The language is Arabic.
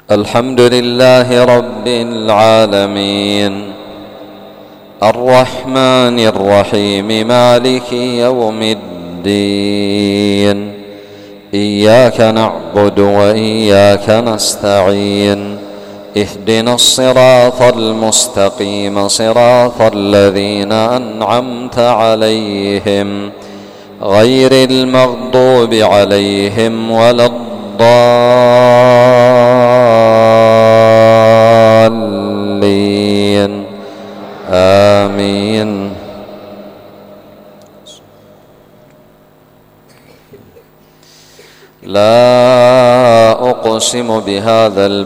الحمد لله رب العالمين الرحمن الرحيم مالك يوم الدين إياك نعبد وإياك نستعين اهدنا الصراط المستقيم صراط الذين أنعمت عليهم غير المغضوب عليهم ولا الضالين آمين. لا أقسم بهذا